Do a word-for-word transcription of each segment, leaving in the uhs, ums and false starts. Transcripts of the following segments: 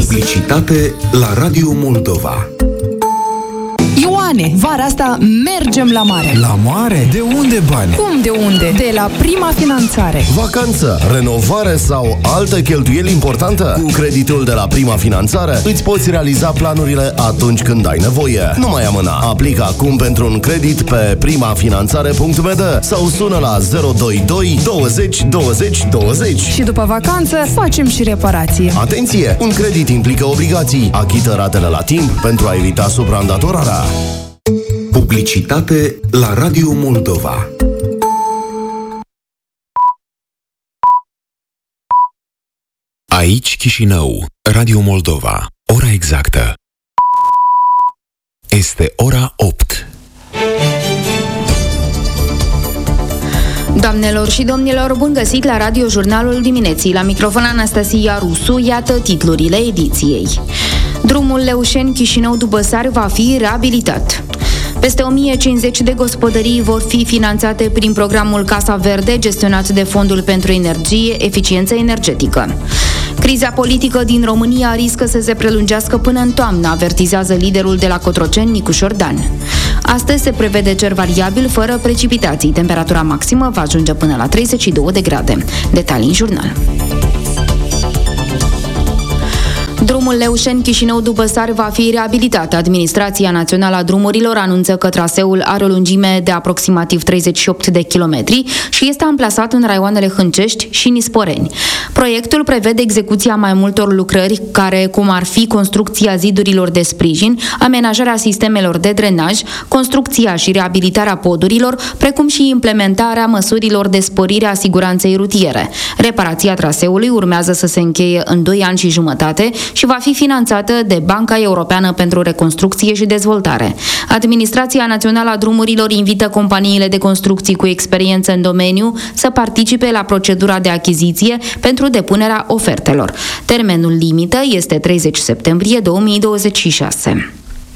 Publicitate la Radio Moldova. Ioane, vara asta mergem la mare. La mare? De unde bani? Cum de unde? De la Prima Finanțare. Vacanță, renovare sau altă cheltuieli importantă? Cu creditul de la Prima Finanțare îți poți realiza planurile atunci când ai nevoie. Nu mai amâna. Aplică acum pentru un credit pe primafinanțare punct b d sau sună la zero doi doi douăzeci douăzeci douăzeci. Și după vacanță facem și reparație. Atenție! Un credit implică obligații. Achită ratele la timp pentru a evita supraîndatorarea. Publicitate la Radio Moldova. Aici Chișinău, Radio Moldova. Ora exactă este ora opt. Doamnelor și domnilor, bun găsit la Radio Jurnalul Dimineții. La microfon Anastasia Rusu, iată titlurile ediției. Drumul Leușeni-Chișinău-Dubăsari va fi reabilitat. Peste o mie cincizeci de gospodării vor fi finanțate prin programul Casa Verde, gestionat de Fondul pentru Energie, Eficiență Energetică. Criza politică din România riscă să se prelungească până în toamnă, avertizează liderul de la Cotroceni, Nicu Șordan. Astăzi se prevede cer variabil, fără precipitații. Temperatura maximă va ajunge până la treizeci și două de grade. Detalii în jurnal. Drumul Leușeni-Chișinău-Dubăsari va fi reabilitat. Administrația Națională a Drumurilor anunță că traseul are o lungime de aproximativ treizeci și opt de kilometri și este amplasat în raioanele Hâncești și Nisporeni. Proiectul prevede execuția mai multor lucrări, care, cum ar fi construcția zidurilor de sprijin, amenajarea sistemelor de drenaj, construcția și reabilitarea podurilor, precum și implementarea măsurilor de spărire a siguranței rutiere. Reparația traseului urmează să se încheie în doi ani și jumătate și va fi finanțată de Banca Europeană pentru Reconstrucție și Dezvoltare. Administrația Națională a Drumurilor invită companiile de construcții cu experiență în domeniu să participe la procedura de achiziție pentru depunerea ofertelor. Termenul limită este treizeci septembrie două mii douăzeci și șase.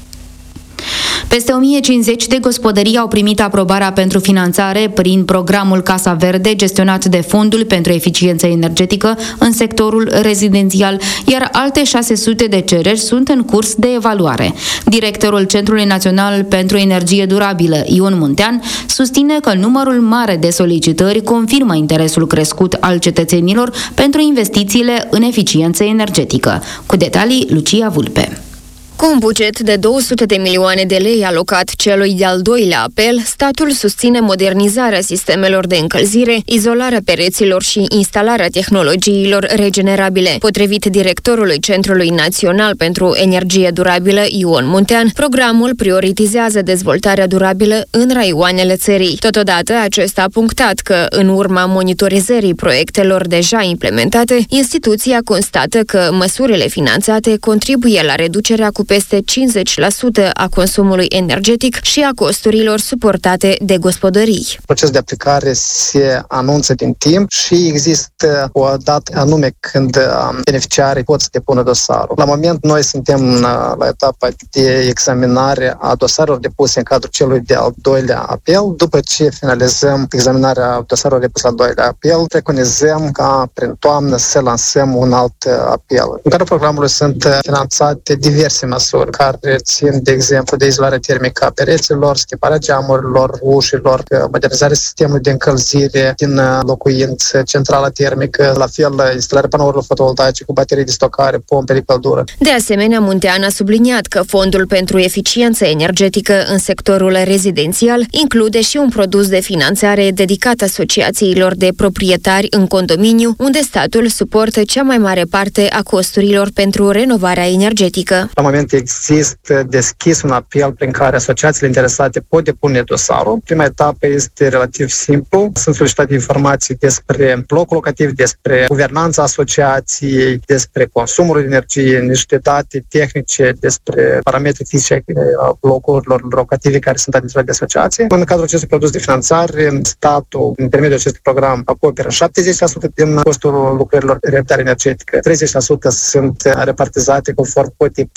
Peste o mie cincizeci de gospodării au primit aprobarea pentru finanțare prin programul Casa Verde, gestionat de Fondul pentru Eficiență Energetică în sectorul rezidențial, iar alte șase sute de cereri sunt în curs de evaluare. Directorul Centrului Național pentru Energie Durabilă, Ion Muntean, susține că numărul mare de solicitări confirmă interesul crescut al cetățenilor pentru investițiile în eficiență energetică. Cu detalii, Lucia Vulpe. Cu un buget de două sute de milioane de lei alocat celui de-al doilea apel, statul susține modernizarea sistemelor de încălzire, izolarea pereților și instalarea tehnologiilor regenerabile. Potrivit directorului Centrului Național pentru Energie Durabilă, Ion Muntean, programul prioritizează dezvoltarea durabilă în raioanele țării. Totodată, acesta a punctat că, în urma monitorizării proiectelor deja implementate, instituția constată că măsurile finanțate contribuie la reducerea cu peste cincizeci la sută a consumului energetic și a costurilor suportate de gospodării. Procesul de aplicare se anunță din timp și există o dată anume când beneficiarii pot să depună dosarul. La moment, noi suntem la etapa de examinare a dosarelor depuse în cadrul celui de-al doilea apel. După ce finalizăm examinarea dosarelor depuse la al doilea apel, preconizăm ca prin toamnă să lansăm un alt apel. În cadrul programului sunt finanțate diverse măsuri care țin, de exemplu, de izolarea termică a pereților, schimbarea geamurilor, ușilor, modernizarea sistemului de încălzire din locuințe, centrala termică, la fel instalarea panourilor fotovoltaice cu baterii de stocare, pompe de căldură. De asemenea, Muntean a subliniat că Fondul pentru Eficiență Energetică în sectorul rezidențial include și un produs de finanțare dedicat asociațiilor de proprietari în condominiu, unde statul suportă cea mai mare parte a costurilor pentru renovarea energetică. La moment există deschis un apel prin care asociațiile interesate pot depune dosarul. Prima etapă este relativ simplu. Sunt solicitate informații despre blocul locativ, despre guvernanța asociației, despre consumul de energie, niște date tehnice despre parametri fizice a blocurilor locative care sunt administrate de asociație. În cadrul acestui produs de finanțare, statul, în intermediul acestui program, acoperă șaptezeci la sută din costul lucrărilor de reabilitare energetică. treizeci la sută sunt repartizate conform cotei părți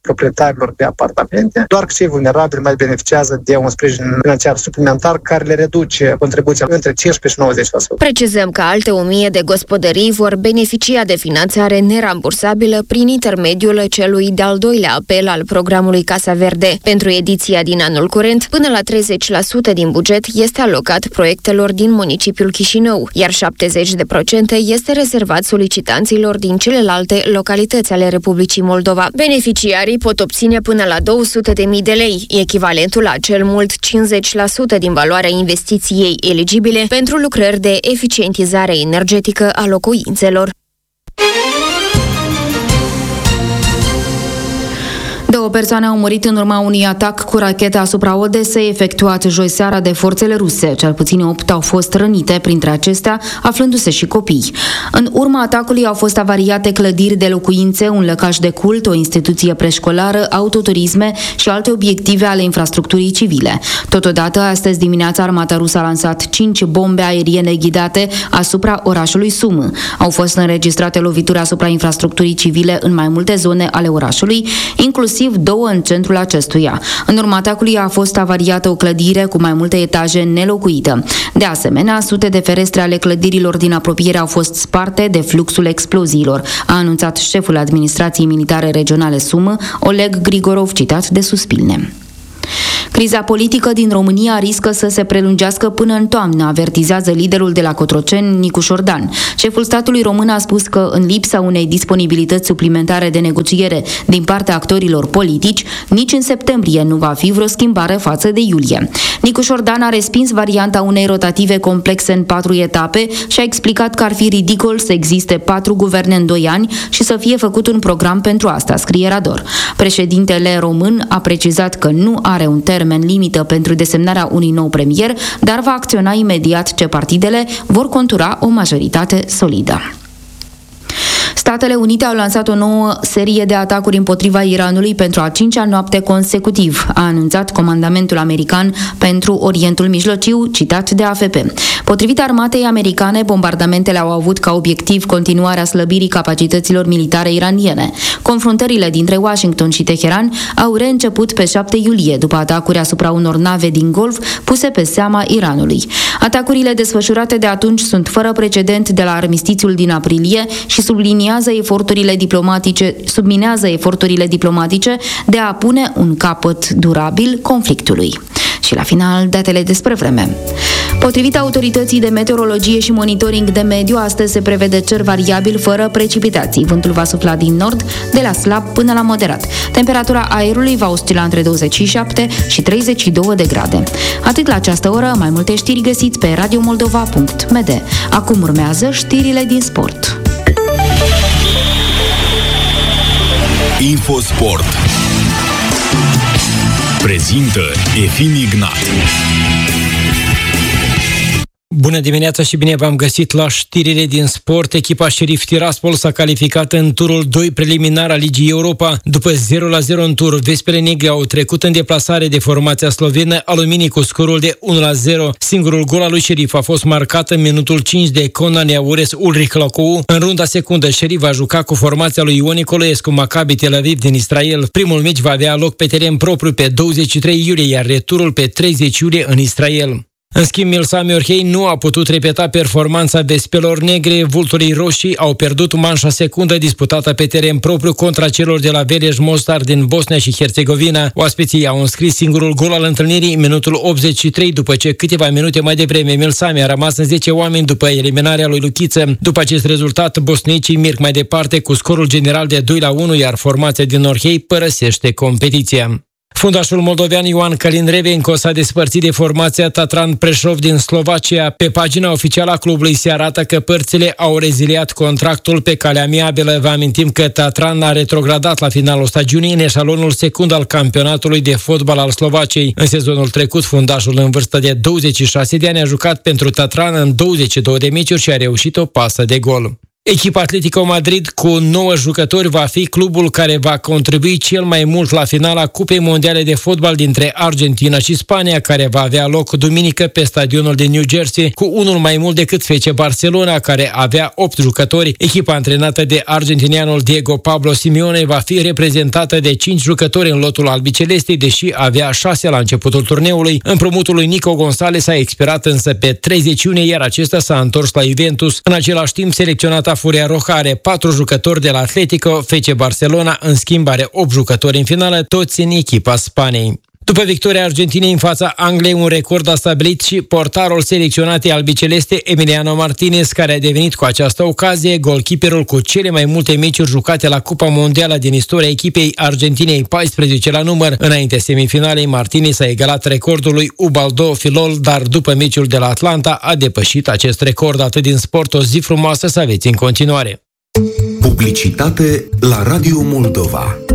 proprietarilor de apartamente, doar că cei vulnerabili mai beneficiază de un sprijin financiar suplimentar care le reduce contribuția între cincisprezece și nouăzeci la sută. Precizăm că alte o mie de gospodării vor beneficia de finanțare nerambursabilă prin intermediul celui de-al doilea apel al programului Casa Verde. Pentru ediția din anul curent, până la treizeci la sută din buget este alocat proiectelor din municipiul Chișinău, iar șaptezeci la sută este rezervat solicitanților din celelalte localități ale Republicii Moldova. Beneficiarii pot obține până la două sute de mii de lei, echivalentul la cel mult cincizeci la sută din valoarea investiției eligibile pentru lucrări de eficientizare energetică a locuințelor. Două persoane au murit în urma unui atac cu rachetă asupra Odesei, efectuat joi seara de forțele ruse. Cel puțin opt au fost rănite, printre acestea aflându-se și copii. În urma atacului au fost avariate clădiri de locuințe, un lăcaș de cult, o instituție preșcolară, autoturisme și alte obiective ale infrastructurii civile. Totodată, astăzi dimineața, armata rusă a lansat cinci bombe aeriene ghidate asupra orașului Sumă. Au fost înregistrate lovituri asupra infrastructurii civile în mai multe zone ale orașului, inclusiv două în centrul acestuia. În urma atacului a fost avariată o clădire cu mai multe etaje nelocuită. De asemenea, sute de ferestre ale clădirilor din apropiere au fost sparte de fluxul exploziilor, a anunțat șeful administrației militare regionale Sumă, Oleg Grigorov, citat de Suspilne. Criza politică din România riscă să se prelungească până în toamnă, avertizează liderul de la Cotroceni, Nicu Șordan. Șeful statului român a spus că, în lipsa unei disponibilități suplimentare de negociere din partea actorilor politici, nici în septembrie nu va fi vreo schimbare față de iulie. Nicu Șordan a respins varianta unei rotative complexe în patru etape și a explicat că ar fi ridicol să existe patru guverne în doi ani și să fie făcut un program pentru asta, scrie Rador. Președintele român a precizat că nu are un termen limită pentru desemnarea unui nou premier, dar va acționa imediat ce partidele vor contura o majoritate solidă. Statele Unite au lansat o nouă serie de atacuri împotriva Iranului pentru a cincea noapte consecutiv, a anunțat Comandamentul American pentru Orientul Mijlociu, citat de A F P. Potrivit armatei americane, bombardamentele au avut ca obiectiv continuarea slăbirii capacităților militare iraniene. Confruntările dintre Washington și Teheran au reînceput pe șapte iulie, după atacuri asupra unor nave din Golf puse pe seama Iranului. Atacurile desfășurate de atunci sunt fără precedent de la armistițiul din aprilie și subliniază eforturile diplomatice, subminează eforturile diplomatice de a pune un capăt durabil conflictului. Și la final, datele despre vreme. Potrivit autorității de meteorologie și monitoring de mediu, astăzi se prevede cer variabil fără precipitații. Vântul va sufla din nord, de la slab până la moderat. Temperatura aerului va oscila între douăzeci și șapte și treizeci și două de grade. Atât la această oră, mai multe știri găsiți pe radio moldova punct m d. Acum urmează știrile din sport. Infosport prezintă Efim Ignat. Bună dimineața și bine v-am găsit la știrile din sport. Echipa Sheriff Tiraspol s-a calificat în turul doi preliminar al Ligii Europa. După zero la zero în tur, Vespele Negri au trecut în deplasare de formația slovenă Alumini cu scorul de unu la zero. Singurul gol al lui Sheriff a fost marcat în minutul cinci de Conan Iaures Ulrich Lacou. În runda secundă, Sheriff va juca cu formația lui Ion Nicolaescu Maccabi Tel Aviv din Israel. Primul meci va avea loc pe teren propriu pe douăzeci și trei iulie, iar returul pe treizeci iulie în Israel. În schimb, Milsami Orhei nu a putut repeta performanța Vespelor Negre. Vulturii roșii au pierdut manșa secundă disputată pe teren propriu contra celor de la Veres Mostar din Bosnia și Herțegovina. Oaspeții au înscris singurul gol al întâlnirii în minutul optzeci și trei, după ce câteva minute mai devreme Milsami a rămas în zece oameni după eliminarea lui Luchiță. După acest rezultat, bosniecii merg mai departe cu scorul general de doi la unu, iar formația din Orhei părăsește competiția. Fundașul moldovean Ioan Călin Revenco s-a despărțit de formația Tatran Preșov din Slovacia. Pe pagina oficială a clubului se arată că părțile au reziliat contractul pe cale amiabilă. Vă amintim că Tatran a retrogradat la finalul stagiunii în eșalonul secund al campionatului de fotbal al Slovaciei. În sezonul trecut, fundașul în vârstă de douăzeci și șase de ani a jucat pentru Tatran în douăzeci și două de meciuri și a reușit o pasă de gol. Echipa Atletico Madrid cu nouă jucători va fi clubul care va contribui cel mai mult la finala Cupei Mondiale de Fotbal dintre Argentina și Spania, care va avea loc duminică pe stadionul de New Jersey, cu unul mai mult decât F C Barcelona, care avea opt jucători. Echipa antrenată de argentinianul Diego Pablo Simeone va fi reprezentată de cinci jucători în lotul albicelestei, deși avea șase la începutul turneului. Împrumutul lui Nico González a expirat însă pe treizeci iunie, iar acesta s-a întors la Juventus. În același timp, selecționata Furia Roja are patru jucători de la Atletico, F C Barcelona în schimb are opt jucători în finală, toți în echipa Spaniei. După victoria Argentinei în fața Angliei, un record a stabilit și portarul selecționatei albiceleste Emiliano Martinez, care a devenit cu această ocazie golkeeperul cu cele mai multe meciuri jucate la Cupa Mondială din istoria echipei Argentinei, paisprezece la număr. Înainte semifinalei, Martinez a egalat recordul lui Ubaldo Filol, dar după meciul de la Atlanta a depășit acest record. Atât din sport, o zi frumoasă să aveți în continuare. Publicitate la Radio Moldova.